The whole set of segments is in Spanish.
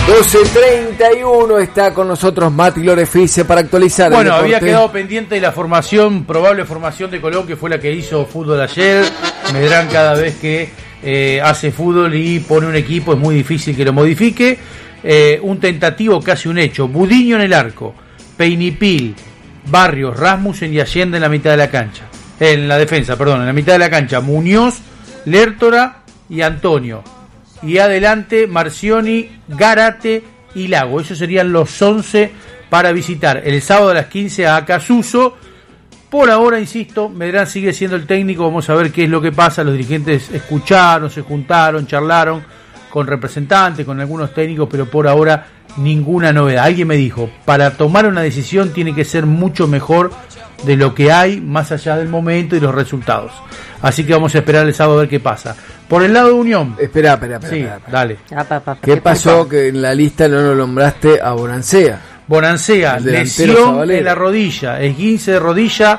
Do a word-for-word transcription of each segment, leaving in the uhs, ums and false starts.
doce treinta y uno está con nosotros Mati Lorefice para actualizar. Bueno, había quedado pendiente de la formación, probable formación de Colón, que fue la que hizo fútbol ayer. Medrán cada vez que eh, hace fútbol y pone un equipo es muy difícil que lo modifique. Eh, un tentativo, casi un hecho. Budiño en el arco, Peinipil, Barrios, Rasmussen y Allende en la mitad de la cancha. En la defensa, perdón, en la mitad de la cancha. Muñoz, Lertora y Antonio. Y adelante Marcioni, Garate y Lago. Esos serían los once para visitar el sábado a las quince a Acasuso. Por ahora, insisto, Medrán sigue siendo el técnico. Vamos a ver qué es lo que pasa. Los dirigentes escucharon, se juntaron, charlaron con representantes, con algunos técnicos, pero por ahora ninguna novedad. Alguien me dijo, para tomar una decisión tiene que ser mucho mejor de lo que hay, más allá del momento y los resultados. Así que vamos a esperar el sábado a ver qué pasa. Por el lado de Unión. Espera, espera, espera. Sí, espera, espera. dale. ¿Qué pasó que en la lista no lo nombraste a Bonancea? Bonancea, lesión en la rodilla, esguince de rodilla,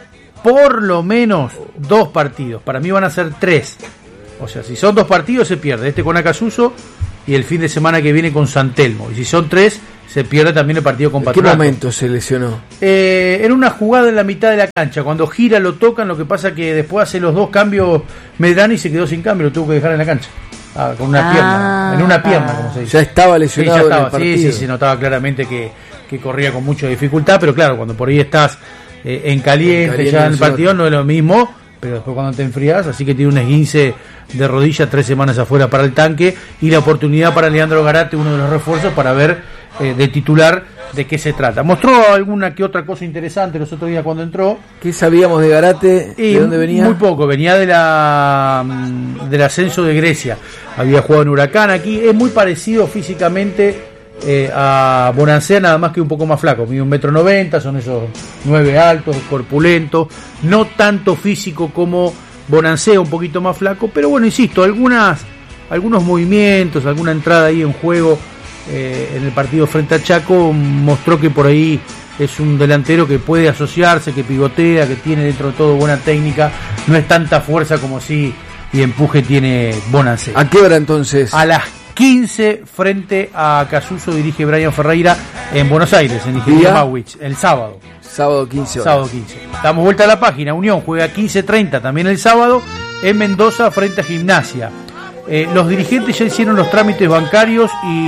por lo menos dos partidos. Para mí van a ser tres. O sea, si son dos partidos se pierde. Este con Acasuso y el fin de semana que viene con San Telmo. Y si son tres, se pierde también el partido con Patronato. ¿En qué momento se lesionó? Eh, en una jugada en la mitad de la cancha. Cuando gira lo tocan, lo que pasa que después hace los dos cambios Medrán y se quedó sin cambio. Lo tuvo que dejar en la cancha. Ah, con una ah, pierna. En una pierna, como se dice. Ya estaba lesionado. Sí, ya estaba. En el partido. Sí, sí, se notaba claramente que, que corría con mucha dificultad. Pero claro, cuando por ahí estás eh, en, caliente, en caliente ya en el partido no es lo mismo. Pero después cuando te enfrías, así que tiene un esguince de rodilla, tres semanas afuera para el tanque, y la oportunidad para Leandro Garate, uno de los refuerzos, para ver eh, de titular de qué se trata. Mostró alguna que otra cosa interesante los otros días cuando entró. ¿Qué sabíamos de Garate? Y ¿De dónde venía? Muy poco, venía de la del ascenso de Grecia. Había jugado en Huracán aquí, es muy parecido físicamente eh, a Bonancea, nada más que un poco más flaco, mide un metro noventa, son esos nueve altos, corpulentos, no tanto físico como Bonancea, un poquito más flaco, pero bueno, insisto, algunas algunos movimientos, alguna entrada ahí en juego eh, en el partido frente a Chaco mostró que por ahí es un delantero que puede asociarse, que pivotea, que tiene dentro de todo buena técnica, no es tanta fuerza como si y empuje tiene Bonancea. ¿A qué hora entonces? A las quince frente a Casuso dirige Brian Ferreira en Buenos Aires, en Ingeniero Mauwich, el sábado. Sábado quince horas. Sábado quince. Damos vuelta a la página. Unión juega quince treinta también el sábado en Mendoza frente a Gimnasia. Eh, los dirigentes ya hicieron los trámites bancarios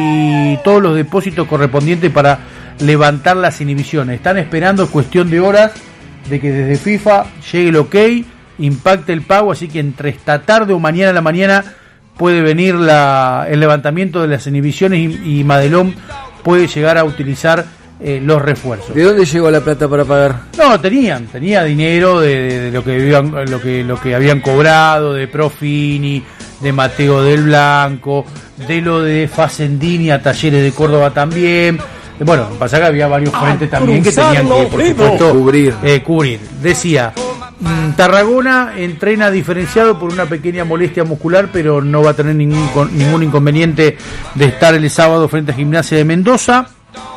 y todos los depósitos correspondientes para levantar las inhibiciones. Están esperando, cuestión de horas, de que desde FIFA llegue el ok, impacte el pago, así que entre esta tarde o mañana a la mañana puede venir la, el levantamiento de las inhibiciones y, y Madelón puede llegar a utilizar eh, los refuerzos. ¿De dónde llegó la plata para pagar? No, tenían, tenía dinero de, de, de lo que habían, lo que lo que habían cobrado de Profini, de Mateo del Blanco, de lo de Facendini a Talleres de Córdoba también. Bueno, pasa que había varios frentes también que tenían que, por supuesto, cubrir. Eh, cubrir. Decía, Tarragona entrena diferenciado por una pequeña molestia muscular, pero no va a tener ningún, ningún inconveniente de estar el sábado frente a Gimnasia de Mendoza.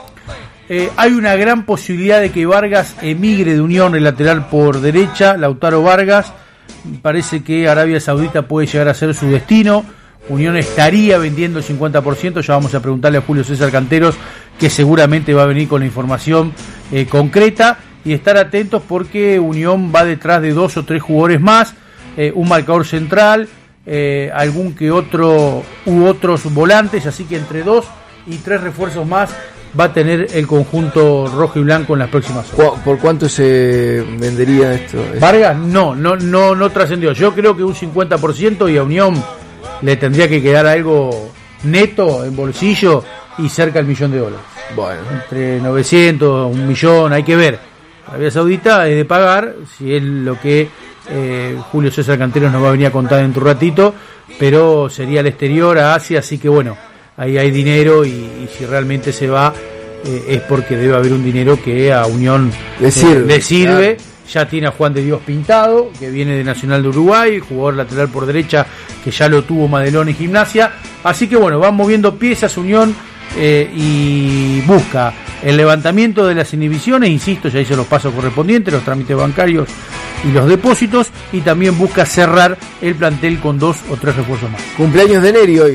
Eh, hay una gran posibilidad de que Vargas emigre de Unión, el lateral por derecha, Lautaro Vargas. Parece que Arabia Saudita puede llegar a ser su destino. Unión estaría vendiendo el cincuenta por ciento, ya vamos a preguntarle a Julio César Canteros, que seguramente va a venir con la información eh, concreta, y estar atentos porque Unión va detrás de dos o tres jugadores más, eh, un marcador central, eh, algún que otro u otros volantes, así que entre dos y tres refuerzos más va a tener el conjunto rojo y blanco en las próximas horas. ¿Por cuánto se vendería esto? Vargas no, no, no, no trascendió. Yo creo que un cincuenta por ciento, y a Unión le tendría que quedar algo neto en bolsillo y cerca del millón de dólares. Bueno, entre novecientos, un millón, hay que ver. Arabia Saudita es de pagar, si es lo que eh, Julio César Canteros nos va a venir a contar en un ratito, pero sería al exterior, a Asia, así que bueno, ahí hay dinero y, y si realmente se va eh, es porque debe haber un dinero que a Unión le sirve. Eh, le sirve. Claro. Ya tiene a Juan de Dios Pintado, que viene de Nacional de Uruguay, jugador lateral por derecha, que ya lo tuvo Madelón y Gimnasia. Así que bueno, van moviendo piezas Unión eh, y busca el levantamiento de las inhibiciones, insisto, ya hizo los pasos correspondientes, los trámites bancarios y los depósitos, y también busca cerrar el plantel con dos o tres refuerzos más. Cumpleaños de Neri hoy.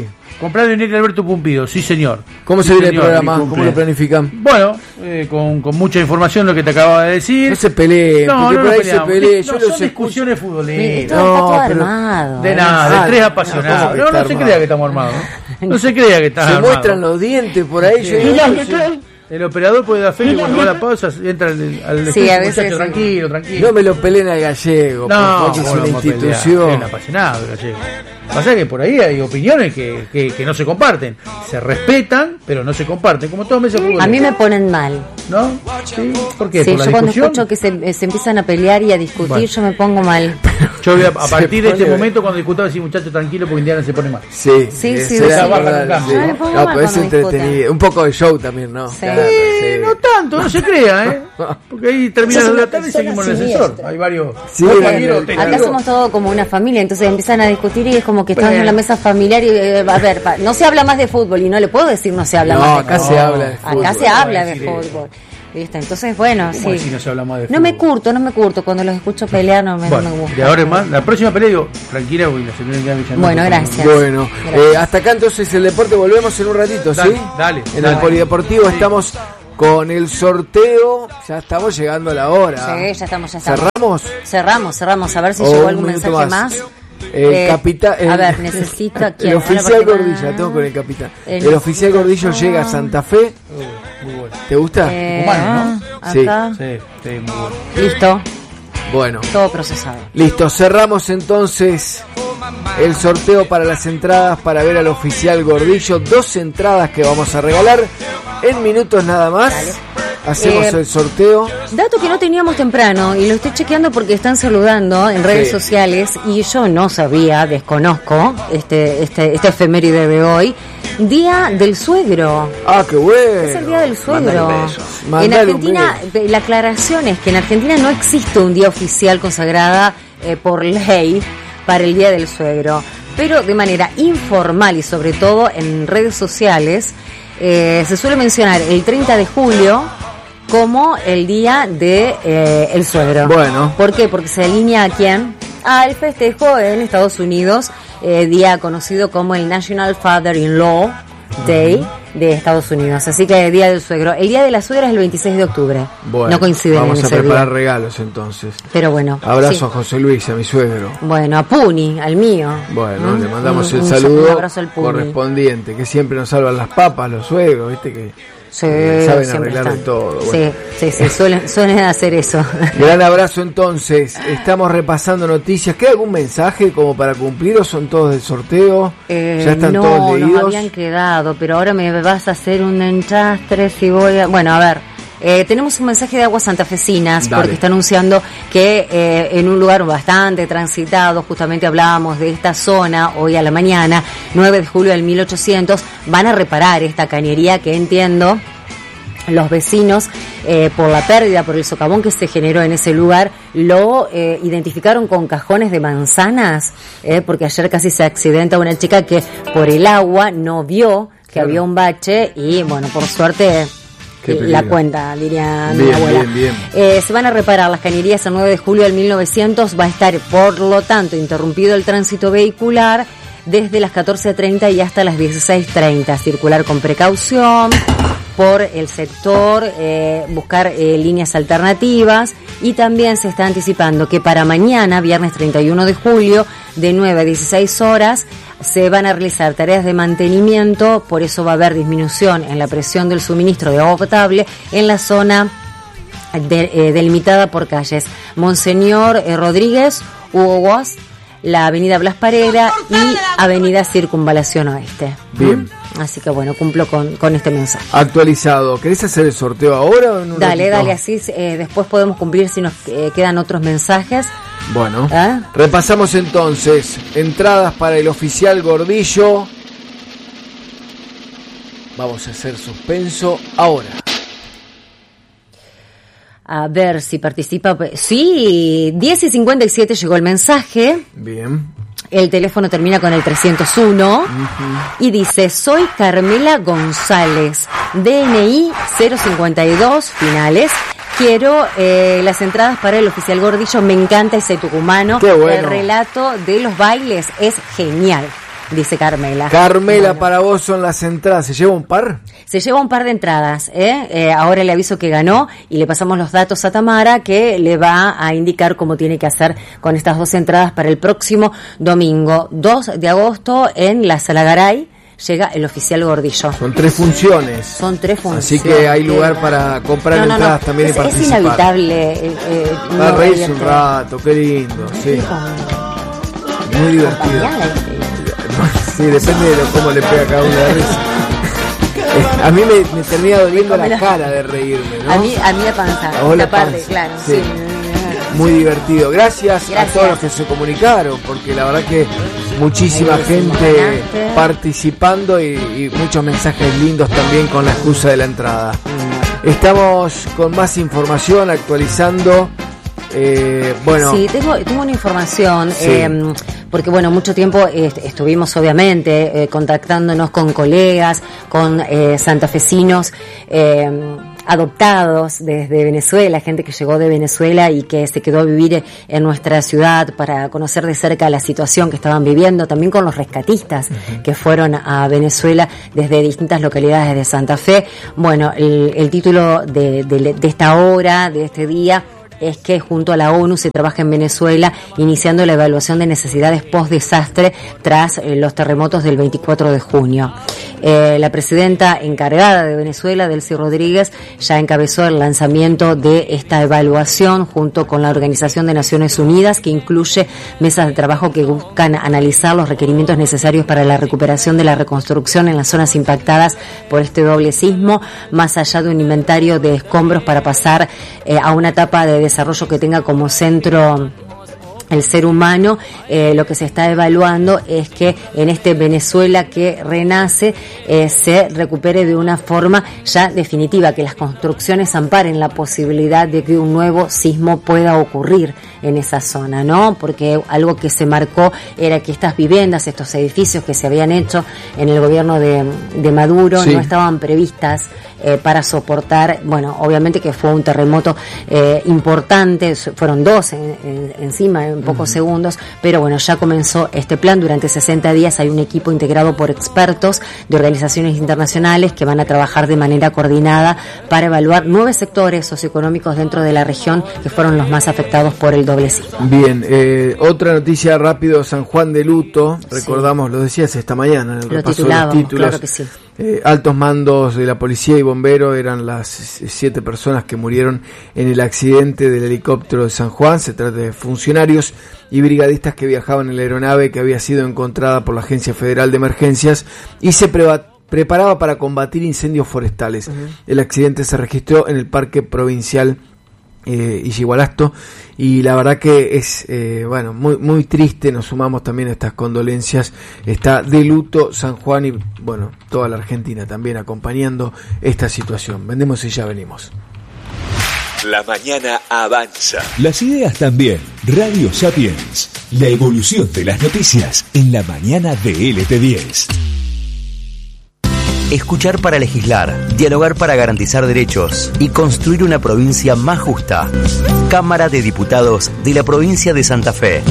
Comprar en el Alberto Pumpido, sí señor. ¿Cómo sí, se viene señor, el programa? ¿Cómo lo planifican? Bueno, eh, con, con mucha información lo que te acababa de decir. No se peleen, no, porque no por ahí peleamos. se peleen. No, Yo son los discusiones futboleras. Todo No, está todo pero- armado. De ¿eh? nada, Ah, de tres no, apasionados. ¿cómo que No, está no se armado? crea que estamos armados. ¿no? No se crea que está Se armado. muestran los dientes por ahí. Yo Sí. digo, No, sí. El operador puede dar fe que cuando va a la pausa entra al, al Sí, a veces muchacho, sí. tranquilo, tranquilo. No me lo peleen al gallego, No, porque es ¿cómo una lo vamos a pelear? institución. Es un apasionado, gallego. Pasa que por ahí hay opiniones que, que, que no se comparten. Se respetan, pero no se comparten, como todos meses A mí me ponen mal. ¿No? ¿Sí? ¿Por qué? Sí, ¿Por la yo cuando discusión? escucho que se, se empiezan a pelear y a discutir, Bueno. yo me pongo mal. Yo voy a, a Se partir de este pone- momento, cuando discutaba, decir muchacho tranquilo porque Indiana se pone mal. Sí, Sí, eh, sí, será sí. verdad, Baja, sí. yo me pongo No, mal pero es cuando entretenido. Un poco de show también, ¿no? Sí, Claro, sí. no tanto, no se crea, ¿eh? Porque ahí termina Sos la una tarde y persona seguimos en el siniestra. ascensor. Hay varios Sí, compañeros. en el- te Acá digo. somos todos como una familia, entonces empiezan a discutir y es como que estamos Bueno. en la mesa familiar y, eh, a ver, pa- no se habla más de fútbol y no le puedo decir no se habla No, más de acá fútbol. se habla de fútbol. Acá se ¿Cómo habla va a de decir eso? fútbol. ¿Viste? Entonces, bueno, ¿Cómo sí. decir no se habla más de No me fútbol? curto, no me curto. Cuando los escucho pelear no me, no Bueno, me gusta. de ahora en más, la próxima pelea digo, tranquila, porque la señora Indiana Villanueva. Bueno, gracias. Bueno, Gracias. eh, hasta acá entonces el deporte, volvemos en un ratito, ¿sí? Dale, dale, En dale. el polideportivo Sí. estamos con el sorteo, ya estamos llegando a la hora. Sí, ya estamos, ya estamos. ¿Cerramos? Cerramos, cerramos. A ver si O llegó un algún minuto mensaje más. más. El Eh, capitán. a ver, necesito a quién. El Una oficial parte Gordillo, más. la tengo con el capitán. El- El, oficial Gordillo llega a Santa Fe. Uh, muy bueno. ¿Te gusta? Eh, Humano, Sí. acá. Sí, sí, muy bueno. Listo, Bueno, todo procesado. listo. Cerramos entonces el sorteo para las entradas para ver al oficial Gordillo. Dos entradas que vamos a regalar en minutos nada más. Hacemos Eh, el sorteo. Dato que no teníamos temprano y lo estoy chequeando porque están saludando en redes Sí. sociales y yo no sabía, desconozco este este este efeméride de hoy, Día del Suegro. Ah, qué bueno. Es el Día del Suegro. Mándale besos. En Mándale un Argentina, beso. la aclaración es que en Argentina no existe un día oficial consagrada eh, por ley para el Día del Suegro, pero de manera informal y sobre todo en redes sociales eh, se suele mencionar el treinta de julio como el día de eh, el suegro. Bueno. ¿Por qué? Porque se alinea a quién? Al festejo en Estados Unidos, eh, día conocido como el National Father-in-Law Day de Estados Unidos. Así que Día del Suegro. El Día de la Suegra es el veintiséis de octubre. Bueno, no coinciden vamos en a ese preparar día. regalos entonces. Pero bueno. Abrazo sí. a José Luis, a mi suegro. Bueno, a Puni, al mío. Bueno, ¿Mm? le mandamos Un- el un- saludo un abrazo al Puni. correspondiente, que siempre nos salvan las papas, los suegros, viste que Sí, eh, saben siempre arreglar están. de todo. Bueno. Sí, sí, sí, suelen, suelen hacer eso. Gran abrazo entonces, estamos repasando noticias. ¿Queda algún mensaje como para cumplir o son todos del sorteo? Eh, ¿Ya están no, todos leídos? nos habían quedado, pero ahora me vas a hacer un enchastre si voy a... Bueno, a ver, eh, tenemos un mensaje de Aguas Santafesinas Dale. porque está anunciando que eh, en un lugar bastante transitado, justamente hablábamos de esta zona hoy a la mañana, nueve de julio del mil ochocientos, van a reparar esta cañería que entiendo... Los vecinos, eh, por la pérdida, por el socavón que se generó en ese lugar, lo eh, identificaron con cajones de manzanas, eh, porque ayer casi se accidenta una chica que por el agua no vio que Claro. había un bache y, bueno, por suerte... Qué La peligro. cuenta, diría mi Bien, abuela. bien, bien. Eh, se van a reparar las cañerías el nueve de julio del mil novecientos. Va a estar, por lo tanto, interrumpido el tránsito vehicular desde las catorce treinta y hasta las dieciséis treinta. Circular con precaución por el sector, eh, buscar eh, líneas alternativas, y también se está anticipando que para mañana, viernes treinta y uno de julio, de nueve a dieciséis horas, se van a realizar tareas de mantenimiento, por eso va a haber disminución en la presión del suministro de agua potable en la zona de, eh, delimitada por calles Monseñor eh, Rodríguez, Hugo Boss, la avenida Blas Parera y avenida Circunvalación Oeste. Bien. Así que bueno, cumplo con, con este mensaje. Actualizado. ¿Querés hacer el sorteo ahora o en un Dale, ratito? dale, así eh, después podemos cumplir si nos eh, quedan otros mensajes. Bueno, ¿Ah? repasamos entonces. Entradas para el oficial Gordillo. Vamos a hacer suspenso ahora. A ver si participa. Sí, diez y cincuenta y siete llegó el mensaje. Bien. El teléfono termina con el trescientos uno. Uh-huh. Y dice: soy Carmela González, D N I cero cincuenta y dos finales. Quiero eh, las entradas para el oficial Gordillo. Me encanta ese tucumano. Qué bueno. El relato de los bailes es genial. dice Carmela. Carmela, bueno. Para vos son las entradas. ¿Se lleva un par? Se lleva un par de entradas, ¿eh? Eh, ahora le aviso que ganó y le pasamos los datos a Tamara, que le va a indicar cómo tiene que hacer con estas dos entradas para el próximo domingo, dos de agosto, en la Sala Garay. Llega el oficial Gordillo. Son tres funciones. Son tres funciones. Así que hay lugar para comprar no, no, entradas no. también es, y participar. Es inevitable. Eh, eh, Va a no reírse reírte. un rato, qué lindo, sí. Muy divertido. Sí, depende de lo, cómo le pega a cada una de risa. A mí me, me termina doliendo la cara de reírme, ¿no? A mí, a mí la panza. A vos la parte, panza. claro. Sí. Sí. Muy divertido. Gracias, Gracias a todos los que se comunicaron, porque la verdad que muchísima gente participando y, y muchos mensajes lindos también con la excusa de la entrada. Estamos con más información, actualizando. Eh, bueno, sí, tengo, tengo una información, Sí. eh, porque bueno, mucho tiempo eh, estuvimos obviamente eh, contactándonos con colegas, con eh, santafesinos eh, adoptados desde Venezuela, gente que llegó de Venezuela y que se quedó a vivir en nuestra ciudad para conocer de cerca la situación que estaban viviendo, también con los rescatistas uh-huh. que fueron a Venezuela desde distintas localidades de Santa Fe. Bueno, el, el título de, de, de esta hora, de este día, es que junto a la ONU se trabaja en Venezuela iniciando la evaluación de necesidades post-desastre tras eh, los terremotos del veinticuatro de junio. Eh, la presidenta encargada de Venezuela, Delcy Rodríguez, ya encabezó el lanzamiento de esta evaluación junto con la Organización de Naciones Unidas, que incluye mesas de trabajo que buscan analizar los requerimientos necesarios para la recuperación de la reconstrucción en las zonas impactadas por este doble sismo, más allá de un inventario de escombros para pasar eh, a una etapa de desarrollo que tenga como centro el ser humano. Eh, lo que se está evaluando es que en este Venezuela que renace eh, se recupere de una forma ya definitiva, que las construcciones amparen la posibilidad de que un nuevo sismo pueda ocurrir en esa zona, ¿no? Porque algo que se marcó era que estas viviendas, estos edificios que se habían hecho en el gobierno de, de Maduro, sí, no estaban previstas eh, para soportar, bueno, obviamente que fue un terremoto eh, importante, fueron dos en, en, encima en pocos uh-huh. segundos, pero bueno, ya comenzó este plan. Durante sesenta días hay un equipo integrado por expertos de organizaciones internacionales que van a trabajar de manera coordinada para evaluar nueve sectores socioeconómicos dentro de la región que fueron los más afectados por el doble sismo. Bien, eh, otra noticia rápido, San Juan de luto, recordamos, sí, lo decías esta mañana en el lo repaso de los títulos. Claro que sí. Eh, altos mandos de la policía y bomberos eran las siete personas que murieron en el accidente del helicóptero de San Juan. Se trata de funcionarios y brigadistas que viajaban en la aeronave que había sido encontrada por la Agencia Federal de Emergencias y se pre- preparaba para combatir incendios forestales. Uh-huh. El accidente se registró en el Parque Provincial Eh, Yigualasto, y la verdad que es eh, bueno, muy muy triste. Nos sumamos también a estas condolencias. Está de luto San Juan y bueno, toda la Argentina también acompañando esta situación. Vendemos y ya venimos. La mañana avanza. Las ideas también. Radio Sapiens. La evolución de las noticias en la mañana de L T diez. Escuchar para legislar, dialogar para garantizar derechos y construir una provincia más justa. Cámara de Diputados de la provincia de Santa Fe.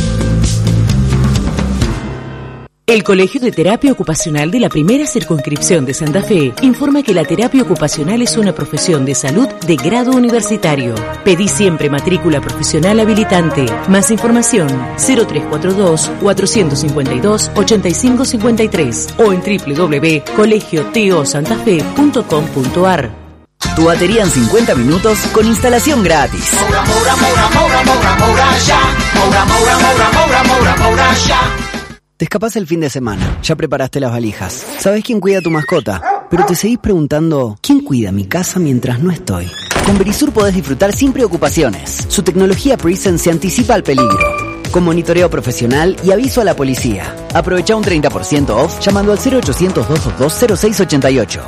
El Colegio de Terapia Ocupacional de la Primera Circunscripción de Santa Fe informa que la terapia ocupacional es una profesión de salud de grado universitario. Pedí siempre matrícula profesional habilitante. Más información cero tres cuatro dos, cuatro cinco dos, ocho cinco cinco tres o en doble u doble u doble u punto colegio teo santa fe punto com punto a r. Tu batería en cincuenta minutos con instalación gratis. Moura, moura, moura, moura, moura, moura, ya. Moura, moura, moura, moura, moura, moura, ya. Te escapás el fin de semana, ya preparaste las valijas, sabés quién cuida a tu mascota, pero te seguís preguntando, ¿quién cuida mi casa mientras no estoy? Con Verisur podés disfrutar sin preocupaciones. Su tecnología Presence se anticipa al peligro, con monitoreo profesional y aviso a la policía. Aprovecha un treinta por ciento off llamando al cero ochocientos, doscientos dos, cero seis ochenta y ocho.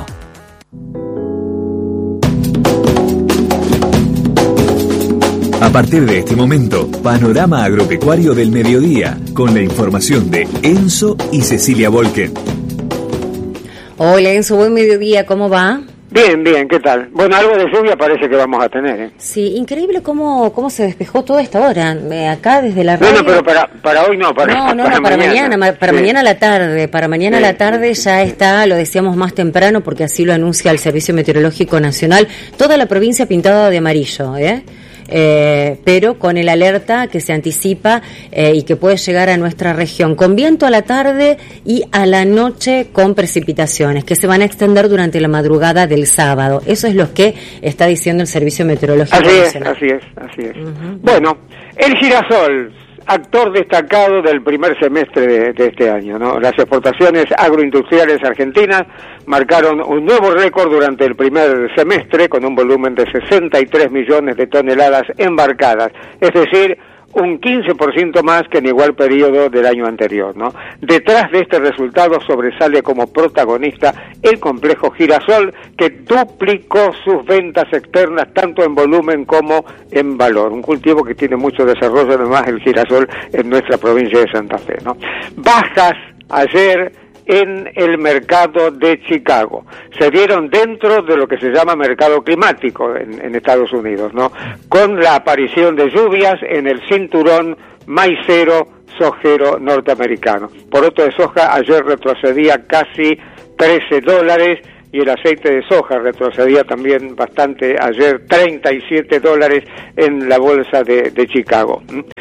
A partir de este momento, panorama agropecuario del mediodía, con la información de Enzo y Cecilia Volken. Hola Enzo, buen mediodía, ¿cómo va? Bien, bien, ¿qué tal? Bueno, algo de lluvia parece que vamos a tener, ¿eh? Sí, increíble cómo cómo se despejó toda esta hora. Eh, acá desde la radio... Bueno, pero para para hoy no, para No, no, para, no, para mañana, mañana para sí. mañana a la tarde. Para mañana Sí, a la tarde sí, ya sí. está, lo decíamos más temprano, porque así lo anuncia el Servicio Meteorológico Nacional. Toda la provincia pintada de amarillo, ¿eh? Eh, pero con el alerta que se anticipa eh, y que puede llegar a nuestra región, con viento a la tarde y a la noche con precipitaciones que se van a extender durante la madrugada del sábado. Eso es lo que está diciendo el Servicio Meteorológico Así es, Nacional. así es, así es. Uh-huh. Bueno, el girasol, actor destacado del primer semestre de, de este año, ¿no? Las exportaciones agroindustriales argentinas marcaron un nuevo récord durante el primer semestre con un volumen de sesenta y tres millones de toneladas embarcadas, es decir, un quince por ciento más que en igual periodo del año anterior, ¿no? Detrás de este resultado sobresale como protagonista el complejo Girasol, que duplicó sus ventas externas tanto en volumen como en valor. Un cultivo que tiene mucho desarrollo, además, el girasol en nuestra provincia de Santa Fe, ¿no? Bajas ayer en el mercado de Chicago. Se dieron dentro de lo que se llama mercado climático en, en Estados Unidos, ¿no? Con la aparición de lluvias en el cinturón maicero sojero norteamericano. Por otro de soja ayer retrocedía casi trece dólares y el aceite de soja retrocedía también bastante ayer, treinta y siete dólares en la bolsa de, de Chicago.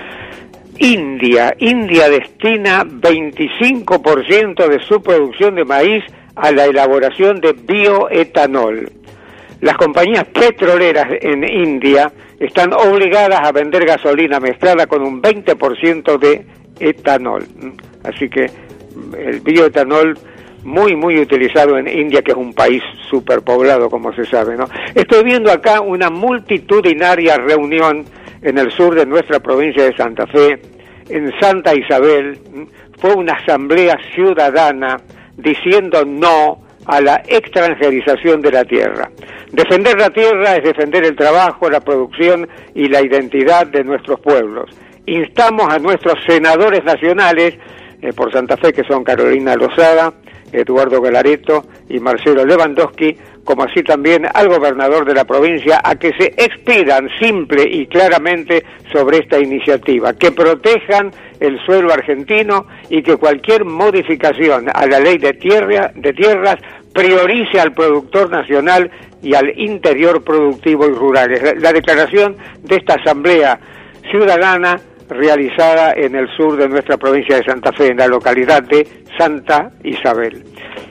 India, India destina veinticinco por ciento de su producción de maíz a la elaboración de bioetanol. Las compañías petroleras en India están obligadas a vender gasolina mezclada con un veinte por ciento de etanol. Así que el bioetanol muy, muy utilizado en India, que es un país superpoblado, como se sabe, ¿no? Estoy viendo acá una multitudinaria reunión en el sur de nuestra provincia de Santa Fe, en Santa Isabel. Fue una asamblea ciudadana diciendo no a la extranjerización de la tierra. Defender la tierra es defender el trabajo, la producción y la identidad de nuestros pueblos. Instamos a nuestros senadores nacionales, eh, por Santa Fe, que son Carolina Lozada, Eduardo Galaretto y Marcelo Lewandowski, como así también al gobernador de la provincia, a que se expidan simple y claramente sobre esta iniciativa, que protejan el suelo argentino y que cualquier modificación a la ley de, tierra, de tierras priorice al productor nacional y al interior productivo y rural. La, la declaración de esta asamblea ciudadana realizada en el sur de nuestra provincia de Santa Fe, en la localidad de Santa Isabel.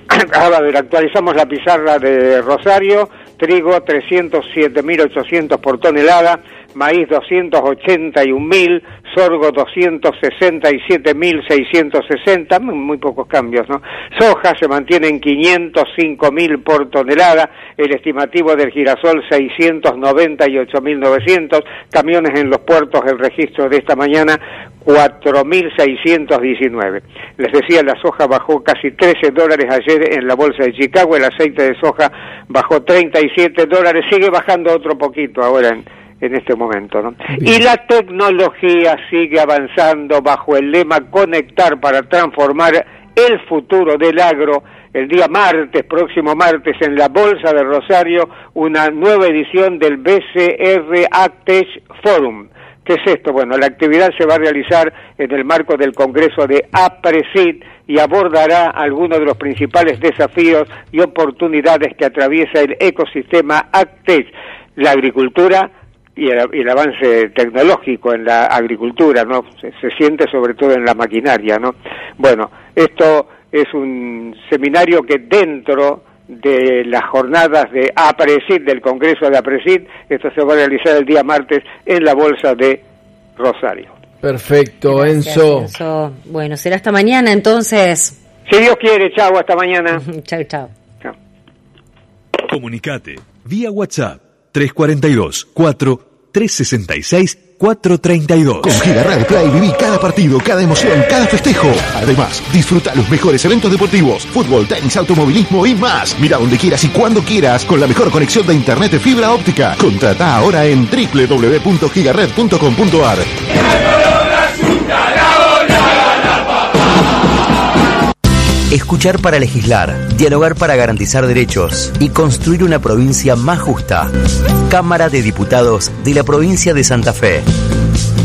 A ver, actualizamos la pizarra de Rosario: trigo trescientos siete mil ochocientos por tonelada, maíz doscientos ochenta y un mil, sorgo doscientos sesenta y siete mil seiscientos sesenta, muy pocos cambios, ¿no? Soja se mantiene en quinientos cinco mil por tonelada, el estimativo del girasol seiscientos noventa y ocho mil novecientos, camiones en los puertos, el registro de esta mañana cuatro mil seiscientos diecinueve. Les decía, la soja bajó casi trece dólares ayer en la bolsa de Chicago, el aceite de soja bajó treinta y siete dólares, sigue bajando otro poquito ahora en, en este momento, ¿no? Y la tecnología sigue avanzando bajo el lema Conectar para transformar el futuro del agro. El día martes, próximo martes, en la Bolsa de Rosario, una nueva edición del B C R AgTech Forum. ¿Qué es esto? Bueno, la actividad se va a realizar en el marco del Congreso de APRESID y abordará algunos de los principales desafíos y oportunidades que atraviesa el ecosistema AgTech, la agricultura y el, y el avance tecnológico en la agricultura, ¿no? Se, se siente sobre todo en la maquinaria, ¿no? Bueno, esto es un seminario que dentro de las jornadas de APRESID, del Congreso de APRESID, esto se va a realizar el día martes en la Bolsa de Rosario. Perfecto, Gracias, Enzo. Enzo. Bueno, será hasta mañana entonces. Si Dios quiere, chau, hasta mañana. Chau, chau. Chau. Comunicate vía WhatsApp tres cuatro dos, cuatro, tres seis seis, cuatro tres dos. Con Giga Play viví cada partido, cada emoción, cada festejo. Además, disfruta los mejores eventos deportivos, fútbol, tenis, automovilismo y más. Mira donde quieras y cuando quieras con la mejor conexión de internet de fibra óptica. Contrata ahora en doble u doble u doble u punto gigared punto com punto a r. Escuchar para legislar, dialogar para garantizar derechos y construir una provincia más justa. Cámara de Diputados de la provincia de Santa Fe.